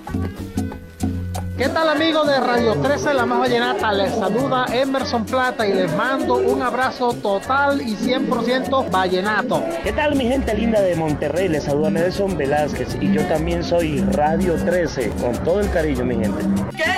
¿Qué tal amigos de Radio 13, la más vallenata? Les saluda Emerson Plata y les mando un abrazo total y 100% vallenato. ¿Qué tal mi gente linda de Monterrey? Les saluda Nelson Velázquez y yo también soy Radio 13, con todo el cariño mi gente. ¿Qué